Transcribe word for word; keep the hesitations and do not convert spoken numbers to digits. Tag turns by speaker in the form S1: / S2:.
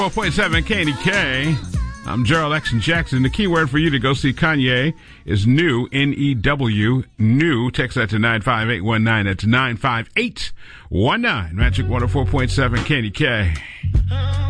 S1: four point seven K D K. I'm Gerald X and Jackson. The key word for you to go see Kanye is new, N E W, new. Text that to nine five eight one nine. That's nine five eight one nine. Magic one oh four point seven K D K.